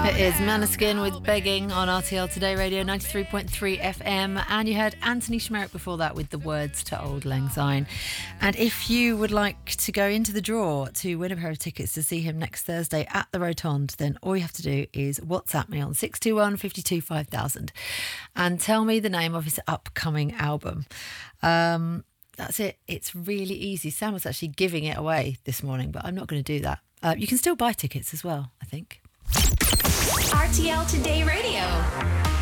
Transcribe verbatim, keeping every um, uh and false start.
It is Maneskin with Begging on R T L Today Radio ninety-three point three F M, and you heard Anthony Schmerich before that with the words to Auld Lang Syne. And if you would like to go into the draw to win a pair of tickets to see him next Thursday at the Rotonde, then all you have to do is WhatsApp me on six two one, five two, five thousand and tell me the name of his upcoming album. Um, that's it. It's really easy. Sam was actually giving it away this morning, but I'm not going to do that. Uh, you can still buy tickets as well, I think. R T L Today Radio.